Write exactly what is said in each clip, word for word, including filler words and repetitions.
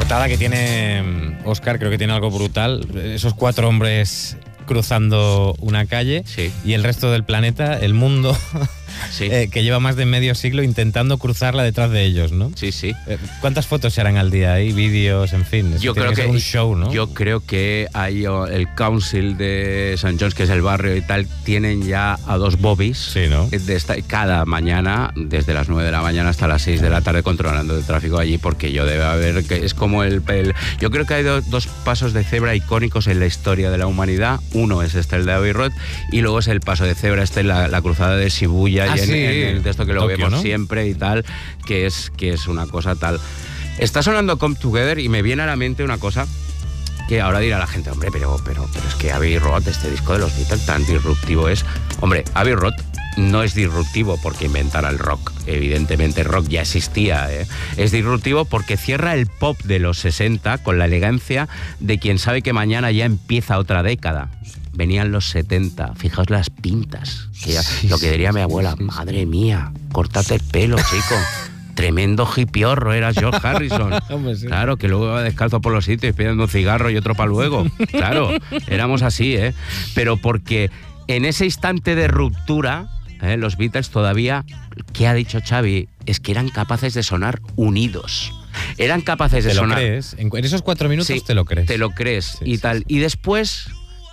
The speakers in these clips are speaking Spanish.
portada que tiene Óscar creo que tiene algo brutal. Esos cuatro hombres cruzando una calle, sí. y el resto del planeta, el mundo, sí. eh, que lleva más de medio siglo intentando cruzarla detrás de ellos, ¿no? Sí, sí. Eh, ¿Cuántas fotos se harán al día ahí? Vídeos, en fin. Eso yo creo que, que que un show, ¿no? Yo creo que hay el council de Saint John's, que es el barrio y tal, tienen ya a dos bobbies, sí, ¿no? de esta, cada mañana, desde las nueve de la mañana hasta las seis de la tarde, controlando el tráfico allí, porque yo debe haber, que es como el, el yo creo que hay do, dos pasos de cebra icónicos en la historia de la humanidad. Uno es este, el de Abbey Road, y luego es el paso de cebra, este, la, la cruzada de Shibuya, ah, y en, sí. en el texto que lo Tokio, vemos ¿no? siempre y tal, que es, que es una cosa tal. Está sonando Come Together y me viene a la mente una cosa que ahora dirá la gente, hombre, pero, pero, pero es que Abbey Road, este disco de los Beatles, tan disruptivo es. Hombre, Abbey Road no es disruptivo porque inventara el rock. Evidentemente el rock ya existía, ¿eh? Es disruptivo porque cierra el pop de los sesenta con la elegancia de quien sabe que mañana ya empieza otra década. Venían los setenta, fijaos las pintas. Que ya, sí, lo que diría mi abuela, sí, sí, madre mía, córtate el pelo, chico. Tremendo hipiorro era George Harrison. Hombre, sí. Claro, que luego iba descalzo por los sitios pidiendo un cigarro y otro para luego. Claro, éramos así, ¿eh? Pero porque en ese instante de ruptura, ¿eh? Los Beatles todavía, ¿qué ha dicho Xavi? Es que eran capaces de sonar unidos. Eran capaces de ¿Te lo sonar... crees? En esos cuatro minutos sí, te lo crees. Te lo crees sí, y sí, tal. Sí. Y después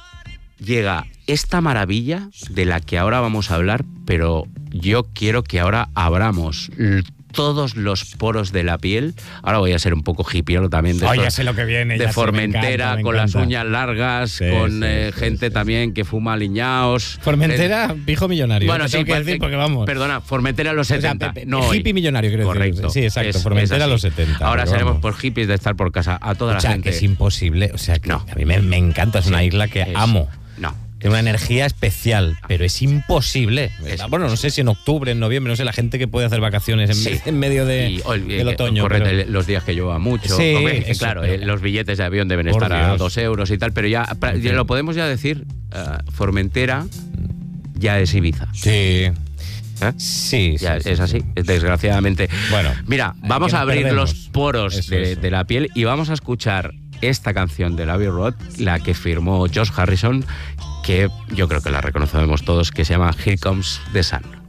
llega esta maravilla de la que ahora vamos a hablar, pero yo quiero que ahora abramos todos los poros de la piel. Ahora voy a ser un poco hipiero también de, oh, ya sé lo que viene, de ya Formentera, sé, me encanta, me con encanta. las uñas largas, sí, con sí, eh, sí, gente sí, también sí. que fuma aliñaos. Formentera, eh, pijo millonario. Bueno, sí, que decir porque vamos. Perdona, Formentera a los setenta. O sea, no hippie millonario, creo. Correcto. Sí, exacto, es, Formentera es a los setenta. Ahora seremos por hippies de estar por casa a toda o la sea, gente. Que es imposible, o sea, que no. a mí me, me encanta, es sí, una isla que es, amo. No. Tiene una energía especial, pero es imposible. Es, bueno, no sé si en octubre, en noviembre, no sé, la gente que puede hacer vacaciones en, sí. en medio de, y, o, del otoño. Correcto, pero... los días que llueva mucho. Sí, Hombre, eso, claro, pero... eh, los billetes de avión deben estar a dos euros y tal, pero ya, ya lo podemos ya decir, uh, Formentera ya es Ibiza. Sí. ¿Eh? Sí, ya, sí, es sí, así, sí. desgraciadamente. Bueno, mira, vamos a abrir perdemos. los poros eso, de, eso. de la piel y vamos a escuchar esta canción de Abbey Road, la que firmó George Harrison, que yo creo que la reconocemos todos, que se llama Here Comes the Sun.